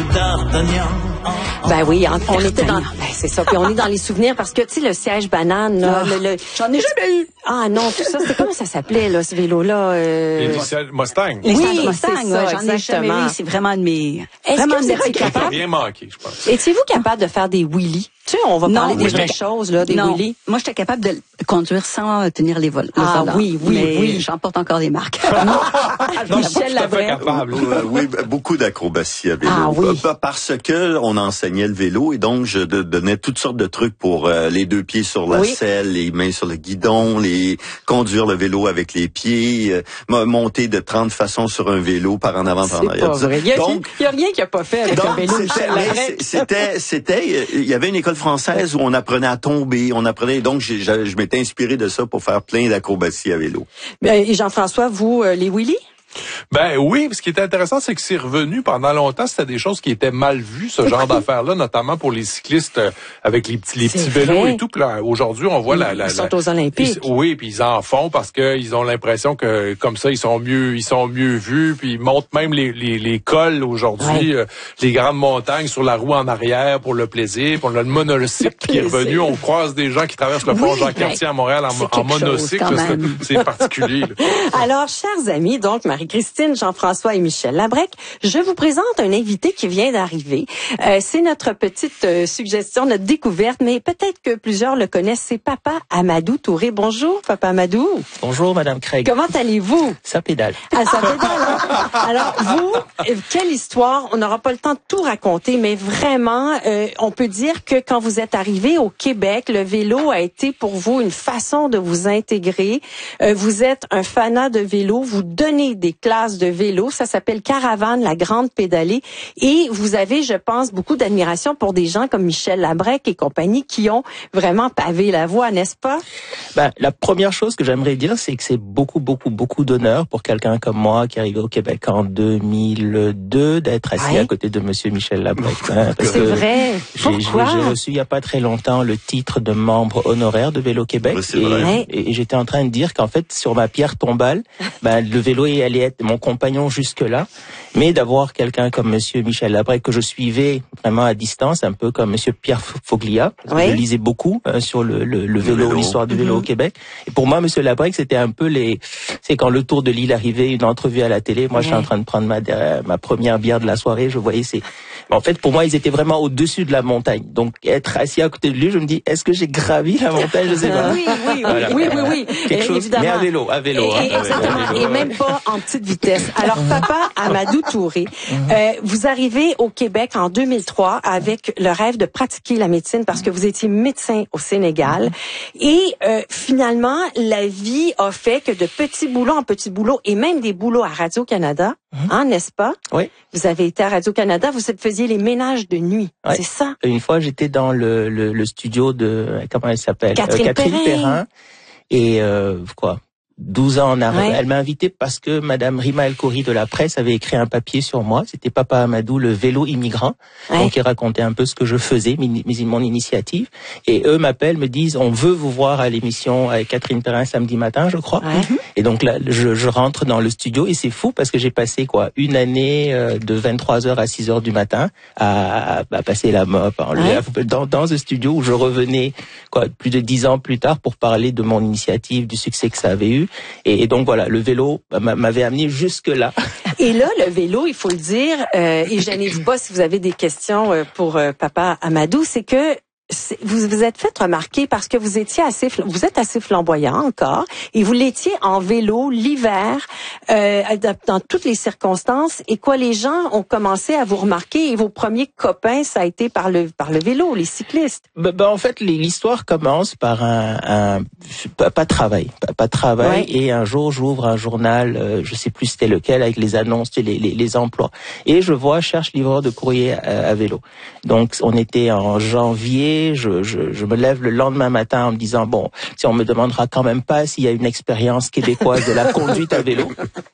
d'Artagnan. Ben oui, on était dans... Ben c'est ça, puis on est dans les souvenirs parce que, tu sais, le siège banane, là, J'en ai jamais eu. Ah non, tout ça, c'est comment ça s'appelait, là, ce vélo-là? Les Mustang. Les Oui, Mustang, c'est ça, j'en ai jamais exactement. eu. C'est vraiment de mes... Est-ce vraiment que vous de mes étiez regrets. Ça n'a capable? rien manqué, je pense. Étiez-vous capable de faire des wheelies? Tu sais, on va parler des vraies choses, là, des non. wheelies. Moi, j'étais capable de conduire sans tenir les vols. Ah oui, mais j'en porte encore des marques. Michel Labrec. Oui, beaucoup d'acrobatie à vélo. Ah oui. Parce que on enseignait le vélo et donc je donnais toutes sortes de trucs pour les deux pieds sur la selle, les mains sur le guidon, conduire le vélo avec les pieds, monter de 30 façons sur un vélo par en avant, par en arrière. Il y a rien qu'il a pas fait avec un vélo, Michel Labrec. Il y avait une école française où on apprenait à tomber, donc je m'étais inspiré de ça pour faire plein d'acrobaties à vélo. Et Jean-François, vous, les wheelies? Ben oui, ce qui était intéressant, c'est que c'est revenu pendant longtemps. C'était des choses qui étaient mal vues, ce genre d'affaires-là, notamment pour les cyclistes avec les petits vélos et tout. Puis là, aujourd'hui, on voit ils sont aux Olympiques. Oui, puis ils en font parce qu'ils ont l'impression que comme ça, ils sont mieux vus. Puis ils montent même les cols aujourd'hui, les grandes montagnes sur la roue en arrière pour le plaisir. Puis on a le monocycle qui est revenu. On croise des gens qui traversent le pont Jean-Cartier à Montréal en monocycle. C'est particulier. Alors, chers amis, donc Marie-Christine, Jean-François et Michel Labrec, je vous présente un invité qui vient d'arriver. C'est notre petite suggestion, notre découverte, mais peut-être que plusieurs le connaissent. C'est Papa Amadou Touré. Bonjour, Papa Amadou. Bonjour, Madame Craig. Comment allez-vous? Ça pédale. Ah, ça pédale, hein? Alors, vous, quelle histoire? On n'aura pas le temps de tout raconter, mais vraiment, on peut dire que quand vous êtes arrivé au Québec, le vélo a été pour vous une façon de vous intégrer. Vous êtes un fanat de vélo, vous donnez des classes de vélo, ça s'appelle Caravane, la grande pédalée, et vous avez, je pense, beaucoup d'admiration pour des gens comme Michel Labrec et compagnie qui ont vraiment pavé la voie, n'est-ce pas? Ben, la première chose que j'aimerais dire, c'est que c'est beaucoup d'honneur pour quelqu'un comme moi qui est arrivé au Québec en 2002 d'être assis à côté de Monsieur Michel Labrec. C'est vrai. Pourquoi? J'ai reçu il n'y a pas très longtemps le titre de membre honoraire de Vélo Québec. Et j'étais en train de dire qu'en fait, sur ma pierre tombale, le vélo allait être mon compagnon jusque-là, mais d'avoir quelqu'un comme Monsieur Michel Labrec que je suivais vraiment à distance, un peu comme Monsieur Pierre Foglia, je lisais beaucoup sur le vélo, l'histoire du vélo au Québec. Et pour moi, Monsieur Labrec, c'était un peu c'est quand le Tour de l'île arrivait, une entrevue à la télé, moi je suis en train de prendre ma première bière de la soirée, je voyais en fait, pour moi, ils étaient vraiment au-dessus de la montagne. Donc, être assis à côté de lui, je me dis, est-ce que j'ai gravi la montagne? Je sais pas. Oui. Quelque chose, évidemment. Mais à vélo. Et même pas en petite vitesse. Alors, Papa Amadou Touré, vous arrivez au Québec en 2003 avec le rêve de pratiquer la médecine parce que vous étiez médecin au Sénégal. Et finalement, la vie a fait que de petits boulots en petits boulots et même des boulots à Radio-Canada, n'est-ce pas? Oui. Vous avez été à Radio-Canada, vous faisiez les ménages de nuit, c'est ça? Une fois, j'étais dans le studio de, comment elle s'appelle? Catherine Perrin. Et 12 ans en arrière. Elle m'a invité parce que Madame Rima El Khoury de la presse avait écrit un papier sur moi. C'était Papa Amadou, le vélo immigrant. Donc, il racontait un peu ce que je faisais, mon initiative. Et eux m'appellent, me disent, on veut vous voir à l'émission avec Catherine Perrin samedi matin, je crois. Et donc là, je rentre dans le studio et c'est fou parce que j'ai passé une année de 23h à 6h du matin à passer la mop dans ce studio où je revenais plus de 10 ans plus tard pour parler de mon initiative, du succès que ça avait eu. Et donc voilà, le vélo m'avait amené jusque-là. Et là, le vélo, il faut le dire, et gênez-vous pas si vous avez des questions pour Papa Amadou, c'est que vous vous êtes fait remarquer parce que vous êtes assez flamboyant encore et vous l'étiez en vélo l'hiver dans toutes les circonstances et les gens ont commencé à vous remarquer et vos premiers copains ça a été par le vélo, les cyclistes. En fait l'histoire commence par pas de travail et un jour j'ouvre un journal, je sais plus c'était lequel avec les annonces, les emplois et je cherche livreur de courrier à vélo. Donc on était en janvier. Je me lève le lendemain matin en me disant, si on me demandera quand même pas s'il y a une expérience québécoise de la conduite à vélo.